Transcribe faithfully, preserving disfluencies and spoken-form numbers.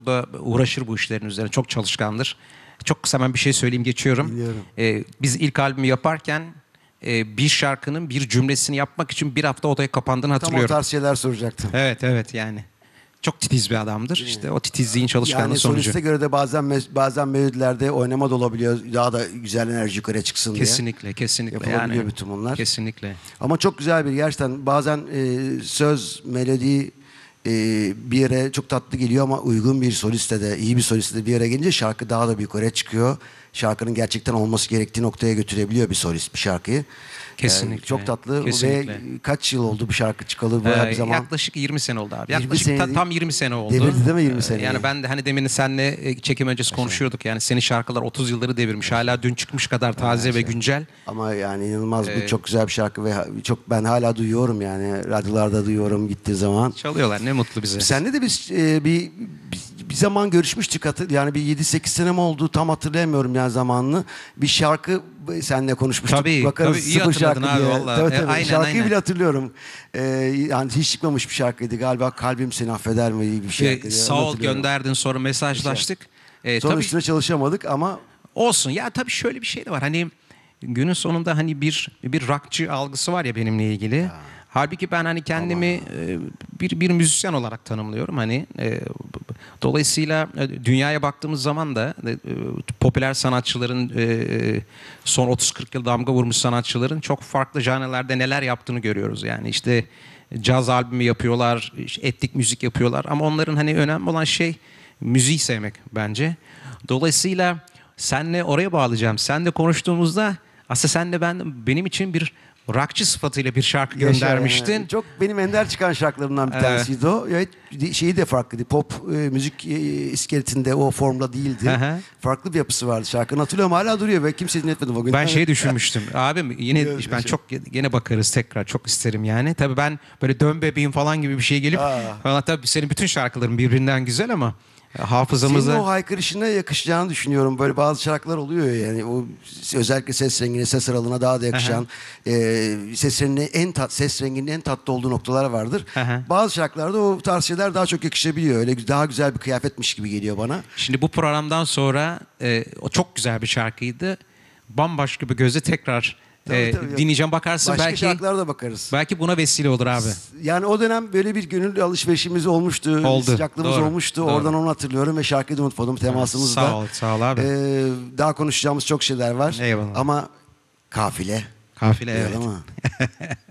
da uğraşır bu işlerin üzerine. Çok çalışkandır. Çok kısa ben bir şey söyleyeyim geçiyorum. Ee, biz ilk albümü yaparken e, bir şarkının bir cümlesini yapmak için bir hafta odaya kapandığını hatırlıyorum. Tam o tarz şeyler soracaktım. Evet evet yani. Çok titiz bir adamdır. İşte o titizliğin çalışkanlığı yani sonucu. soliste göre de bazen bazen melodilerde oynama da olabiliyor. Daha da güzel enerji yukarıya çıksın diye. Kesinlikle kesinlikle. Yapılabiliyor Yani, bütün bunlar. Kesinlikle. Ama çok güzel bir gerçekten bazen e, söz, melodi e, bir yere çok tatlı geliyor ama uygun bir soliste de iyi bir soliste de bir yere gelince şarkı daha da bir yukarıya çıkıyor. Şarkının gerçekten olması gerektiği noktaya götürebiliyor bir solist bir şarkıyı. Kesinlikle. Yani çok tatlı Kesinlikle. ve kaç yıl oldu bu şarkı çıkalı bayağı bir Ee, zaman. yaklaşık yirmi sene oldu abi. yirmi Yaklaşık sene ta- değil. tam yirmi sene oldu. Devirdi değil mi yirmi Ee, seneyi? Yani ben de hani demin seninle çekim öncesi konuşuyorduk. Yani senin şarkılar otuz yılları devirmiş. Hala dün çıkmış kadar taze ve güncel. Ama yani inanılmaz bu Ee, çok güzel bir şarkı ve çok ben hala duyuyorum yani radyolarda duyuyorum gittiği zaman. Çalıyorlar ne mutlu bize. Seninle de biz e, bir, bir bir zaman görüşmüştük hatır, yani bir yedi sekiz sene mi oldu tam hatırlayamıyorum yani zamanını. Bir şarkı seninle konuşmuştuk. Tabii, Bakarız tabii, iyi sıfır hatırladın şarkı abi, diye. vallahi. Tabii, E, tabii. aynen, Şarkıyı aynen. bile hatırlıyorum. Ee, yani hiç çıkmamış bir şarkıydı galiba, Kalbim Seni Affeder mi iyi bir Ee, şarkıydı. sağ ol gönderdin sonra mesajlaştık. Ee, Sonra tabii üstüne çalışamadık ama olsun ya, tabii şöyle bir şey de var. Hani günün sonunda hani bir bir rockçı algısı var ya benimle ilgili. Ha. Halbuki ben hani kendimi e, bir bir müzisyen olarak tanımlıyorum. Hani e, dolayısıyla e, dünyaya baktığımız zaman da e, popüler sanatçıların e, son otuz kırk yıl damga vurmuş sanatçıların çok farklı janrelerde neler yaptığını görüyoruz. Yani işte caz albümü yapıyorlar, işte etnik müzik yapıyorlar ama onların hani önemli olan şey müziği sevmek bence. Dolayısıyla senle oraya bağlayacağım. Senle konuştuğumuzda aslında senle ben benim için bir rockçı sıfatıyla bir şarkı göndermiştin. Yani. Çok benim ender çıkan şarkılarımdan bir Evet. tanesiydi o. Evet, şeyi de farklıydı. Pop e, müzik e, iskeletinde o formda değildi. Hı hı. Farklı bir yapısı vardı şarkının. Hatırlıyorum hala duruyor ve kimse dinletmedi bugün. Ben şeyi düşünmüştüm. Abim yine Evet, ben şey. çok gene bakarız tekrar, çok isterim yani. Tabii ben böyle Dön Bebeğim falan gibi bir şey gelip Aa. falan, tabii senin bütün şarkıların birbirinden güzel ama Senin hafızamıza o haykırışına yakışacağını düşünüyorum. Böyle bazı şarkılar oluyor ya, yani o özellikle ses rengine, ses aralığına daha da yakışan, e, ses renginin en tat, ses renginin en tatlı olduğu noktalar vardır. Aha. Bazı şarkılarda o tarz şeyler daha çok yakışabiliyor. Öyle daha güzel bir kıyafetmiş gibi geliyor bana. Şimdi bu programdan sonra e, o çok güzel bir şarkıydı. Bambaşka bir gözle tekrar Tabii, e, tabii, yok. dinleyeceğim, bakarsın Başka belki şarkılara da bakarız. belki buna vesile olur abi. Yani o dönem böyle bir gönül alışverişimiz olmuştu. Oldu, Sıcaklığımız doğru, olmuştu. doğru. Oradan onu hatırlıyorum ve şarkıyı da unutmadım temasımızda. Sağ ol, sağ ol abi. Ee, daha konuşacağımız çok şeyler var. Eyvallah. Ama kafile. Kafile Değil evet. ama.